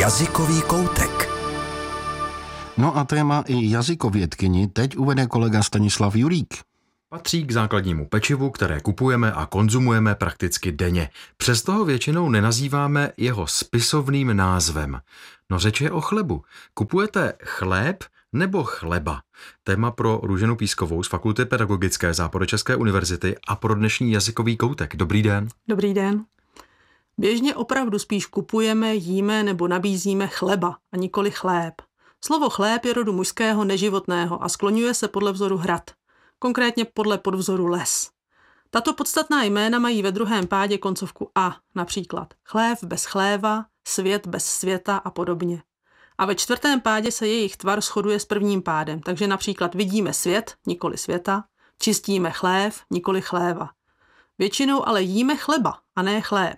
Jazykový koutek. No a téma i jazykovědkyni teď uvede kolega Stanislav Jurík. Patří k základnímu pečivu, které kupujeme a konzumujeme prakticky denně. Přesto ho většinou nenazýváme jeho spisovným názvem. No řeč je o chlebu. Kupujete chléb nebo chleba? Téma pro Růženu Pískovou z Fakulty pedagogické Západočeské univerzity a pro dnešní jazykový koutek. Dobrý den. Dobrý den. Běžně opravdu spíš kupujeme, jíme nebo nabízíme chleba a nikoli chléb. Slovo chléb je rodu mužského neživotného a skloňuje se podle vzoru hrad, konkrétně podle podvzoru les. Tato podstatná jména mají ve druhém pádě koncovku a, například chlév bez chléva, svět bez světa a podobně. A ve čtvrtém pádě se jejich tvar shoduje s prvním pádem, takže například vidíme svět, nikoli světa, čistíme chlév, nikoli chléva. Většinou ale jíme chleba a ne chléb.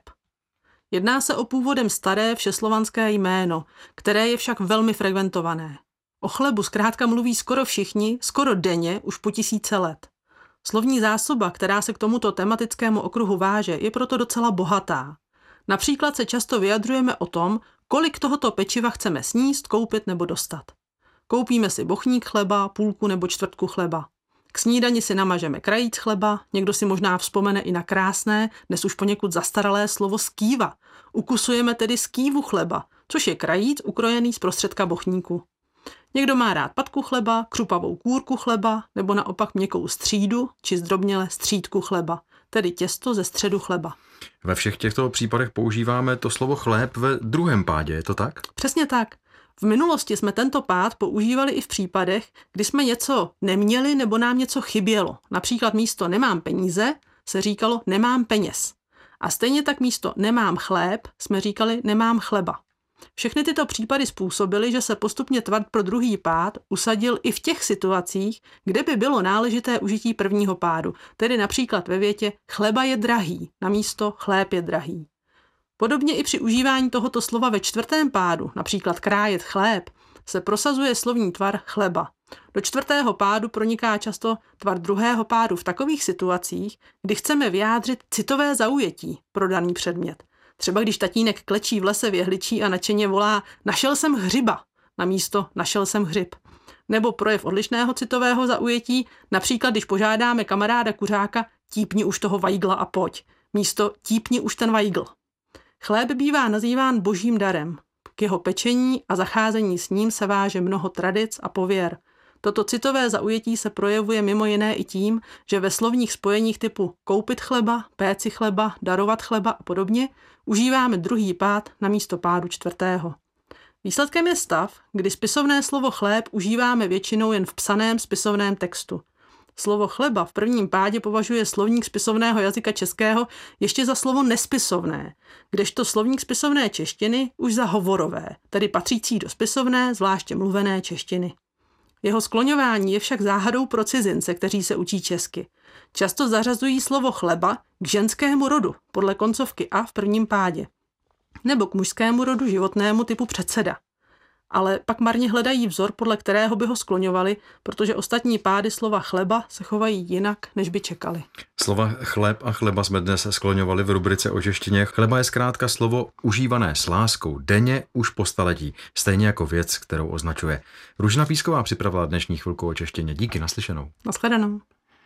Jedná se o původem staré všeslovanské jméno, které je však velmi frekventované. O chlebu zkrátka mluví skoro všichni, skoro denně, už po tisíce let. Slovní zásoba, která se k tomuto tematickému okruhu váže, je proto docela bohatá. Například se často vyjadřujeme o tom, kolik tohoto pečiva chceme sníst, koupit nebo dostat. Koupíme si bochník chleba, půlku nebo čtvrtku chleba. K snídani si namažeme krajíc chleba, někdo si možná vzpomene i na krásné, dnes už poněkud zastaralé slovo skýva. Ukusujeme tedy skývu chleba, což je krajíc ukrojený z prostředka bochníku. Někdo má rád patku chleba, křupavou kůrku chleba nebo naopak měkkou střídu či zdrobněle střídku chleba, tedy těsto ze středu chleba. Ve všech těchto případech používáme to slovo chléb ve druhém pádě, je to tak? Přesně tak. V minulosti jsme tento pád používali i v případech, kdy jsme něco neměli nebo nám něco chybělo. Například místo nemám peníze se říkalo nemám peněz. A stejně tak místo nemám chléb jsme říkali nemám chleba. Všechny tyto případy způsobily, že se postupně tvar pro druhý pád usadil i v těch situacích, kde by bylo náležité užití prvního pádu, tedy například ve větě chleba je drahý namísto chléb je drahý. Podobně i při užívání tohoto slova ve čtvrtém pádu, například krájet chléb, se prosazuje slovní tvar chleba. Do čtvrtého pádu proniká často tvar druhého pádu v takových situacích, kdy chceme vyjádřit citové zaujetí pro daný předmět. Třeba když tatínek klečí v lese v jehličí a nadšeně volá našel jsem hřiba namísto našel jsem hřib. Nebo projev odlišného citového zaujetí, například když požádáme kamaráda kuřáka típni už toho vajgla a pojď, místo típni už ten vajgl. Chléb bývá nazýván božím darem. K jeho pečení a zacházení s ním se váže mnoho tradic a pověr. Toto citové zaujetí se projevuje mimo jiné i tím, že ve slovních spojeních typu koupit chleba, péci chleba, darovat chleba a podobně užíváme druhý pád namísto pádu čtvrtého. Výsledkem je stav, kdy spisovné slovo chléb užíváme většinou jen v psaném spisovném textu. Slovo chleba v prvním pádě považuje slovník spisovného jazyka českého ještě za slovo nespisovné, kdežto slovník spisovné češtiny už za hovorové, tedy patřící do spisovné, zvláště mluvené češtiny. Jeho skloňování je však záhadou pro cizince, kteří se učí česky. Často zařazují slovo chleba k ženskému rodu podle koncovky a v prvním pádě, nebo k mužskému rodu životnému typu předseda. Ale pak marně hledají vzor, podle kterého by ho skloňovali, protože ostatní pády slova chleba se chovají jinak, než by čekali. Slova chléb a chleba jsme dnes skloňovali v rubrice o češtině. Chleba je zkrátka slovo užívané s láskou denně už po staletí, stejně jako věc, kterou označuje. Růžena Písková připravila dnešní chvilku o češtině. Díky, naslyšenou. Nashledanou.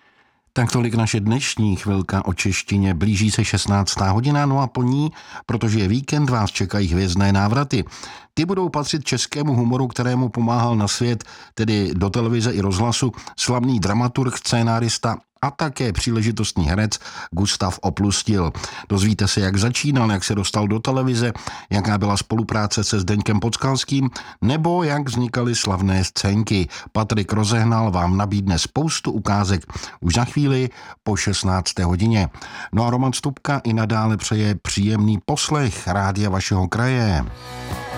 Tak tolik naše dnešní chvilka o češtině. Blíží se 16. hodina, no a po ní, protože je víkend, vás čekají hvězdné návraty. Ty budou patřit českému humoru, kterému pomáhal na svět, tedy do televize i rozhlasu, slavný dramaturg, scénárista a také příležitostný herec Gustav Oplustil. Dozvíte se, jak začínal, jak se dostal do televize, jaká byla spolupráce se Zdeňkem Podskalským, nebo jak vznikaly slavné scénky. Patrik Rozehnal vám nabídne spoustu ukázek už za chvíli po 16. hodině. No a Roman Stupka i nadále přeje příjemný poslech rádia vašeho kraje.